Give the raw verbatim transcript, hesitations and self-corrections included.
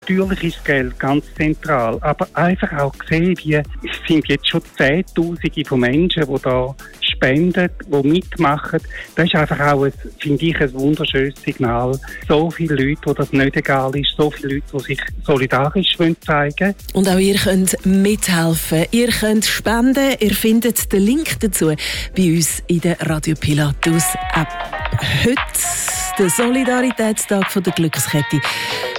Natürlich ist Geld ganz zentral, aber einfach auch gesehen, wie es sind jetzt schon Zehntausende von Menschen, die da spenden, die mitmachen. Das ist einfach auch, ein, finde ich, ein wunderschönes Signal. So viele Leute, wo das nicht egal ist, so viele Leute, die sich solidarisch zeigen wollen. Und auch ihr könnt mithelfen. Ihr könnt spenden. Ihr findet den Link dazu bei uns in der Radio Pilatus App. Heute der Solidaritätstag von der Glückskette.